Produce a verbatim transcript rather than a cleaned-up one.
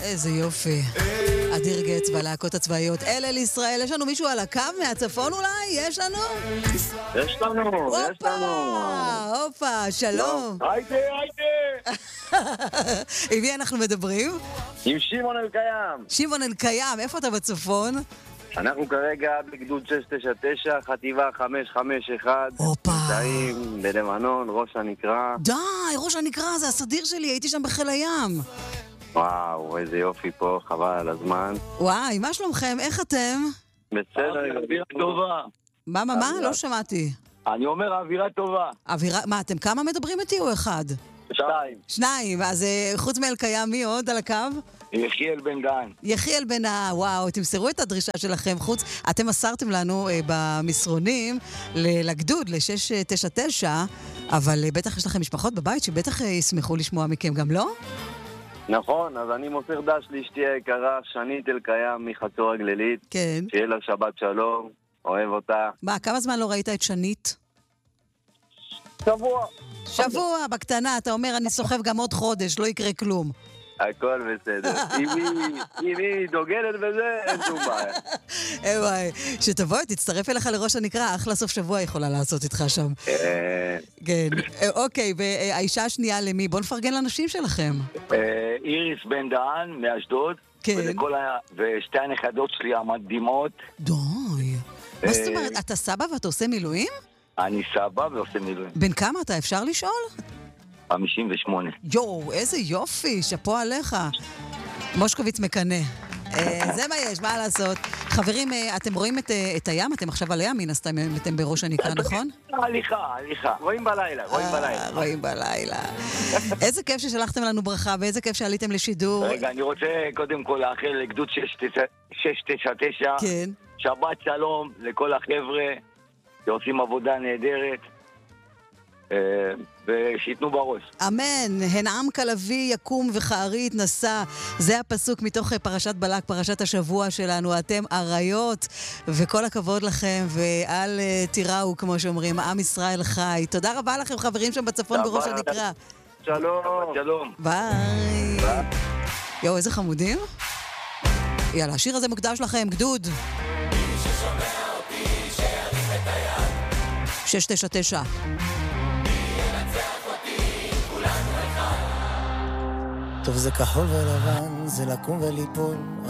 איזה יופי. אדיר גץ והלהקות הצבאיות. אל אל ישראל, יש לנו מישהו על הקו מהצפון אולי? יש לנו? יש לנו, יש לנו. הופה, שלום. היידה, היידה. עם מי אנחנו מדברים? עם שמעון אלקיים. שמעון אלקיים, איפה אתה בצפון? אנחנו כרגע בגדוד שש תשע תשע, חטיבה חמש חמש אחת. הופה. נמצאים בלבנון, ראש הנקרה. די, ראש הנקרה, זה הסדיר שלי, הייתי שם בחיל הים. וואו, איזה יופי פה, חבל על הזמן. וואי, מה שלומכם? איך אתם? בסדר, אווירה טובה. מה, מה, מה? לא שמעתי. אני אומר אווירה טובה. אווירה, מה, אתם כמה מדברים איתי או אחד? שתיים. שניים, אז אה, חוץ מאלקיים, מי עוד על הקו? יחיאל בן דן. יחיאל בן ה... וואו, תמסרו את הדרישה שלכם חוץ. אתם מסרתם לנו אה, במסרונים ל- לגדוד, ל-שש תשע תשע, אבל אה, בטח יש לכם משפחות בבית שבטח אה, ישמחו לשמוע מכם גם, לא? נכון, אז אני מוסר דש לאשתי היקרה, שנית אלקיים מחצור הגלילית. כן. שיהיה לה שבת שלום, אוהב אותה. מה, כמה זמן לא ראית את שנית? שבוע. שבוע, בקטנה, אתה אומר, אני סוחב גם עוד חודש, לא יקרה כלום. הכל בסדר. אם היא- אם היא דוגלת בזה, אין שום בעיה. אה וואי, שתבואי, תצטרף אליך לראש הנקרא, אחלה סוף שבוע יכולה לעשות איתך שם. אה, כן, אה, אוקיי, והאישה השנייה למי? בוא נפרגן לנשים שלכם. אה, איריס בן דן מאשדוד. כן. ולכל ה... ושתי הנכדות שלי המדהימות. די. מה זאת אה, אומרת, אתה סבא ואתה עושה מילואים? אני סבא ועושה מילואים. בן כמה אתה, אפשר לשאול? חמישים ושמונה. יואו, איזה יופי, שפו עליך. מושקוביץ מקנה. אה, זה מה יש, מה לעשות. חברים, אה, אתם רואים את, אה, את הים? אתם עכשיו על הים, מן הסתם, אם אתם בראש הנקרא, נכון? הליכה, הליכה. רואים בלילה, רואים אה, בלילה. רואים בלילה. איזה כיף ששלחתם לנו ברכה, ואיזה כיף שעליתם לשידור. רגע, אני רוצה קודם כל לאחל לגדוד שש תשע תשע. כן. שבת שלום לכל החבר'ה שעושים עבודה נהדרת. אה, ושיתנו בראש. אמן, הן עם כלבי יקום וכארי יתנשא. זה הפסוק מתוך פרשת בלק, פרשת השבוע שלנו. אתם אריות, וכל הכבוד לכם, ואל uh, תיראו, כמו שאומרים, עם ישראל חי. תודה רבה לכם, חברים שם בצפון בראש הנקרא. שלום. שלום. ביי. יואו, איזה חמודים. יאללה, השיר הזה מוקדש לכם, גדוד. שש תשע תשע. טוב זה כחול ולבן, זה לקום וליפול